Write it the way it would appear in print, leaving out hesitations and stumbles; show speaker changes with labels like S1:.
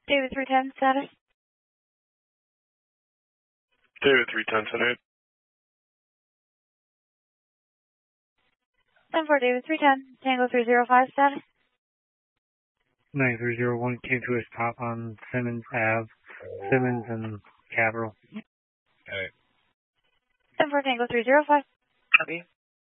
S1: David 310 status.
S2: David 310
S1: 10 for David 310, Tango 305 status.
S3: 9301 came to a stop on Simmons Ave, Simmons and Capitol.
S2: Hey.
S1: 10 for Tango 305.
S4: Copy.